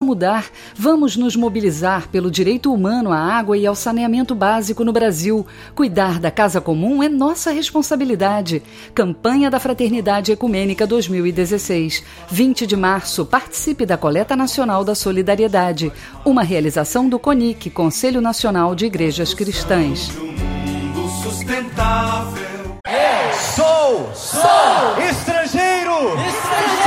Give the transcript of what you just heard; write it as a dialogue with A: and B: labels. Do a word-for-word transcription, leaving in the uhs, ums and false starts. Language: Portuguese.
A: mudar. Vamos nos mobilizar pelo direito humano à água e ao saneamento básico no Brasil. Cuidar da casa comum é nossa responsabilidade. Campanha da Fraternidade Ecumênica dois mil e dezesseis. vinte de março, participe da Coleta Nacional da Solidariedade. Uma realização do CONIC, Conselho Nacional de Igrejas Cristãs.
B: Sustentável. Eu sou, sou estrangeiro, estrangeiro.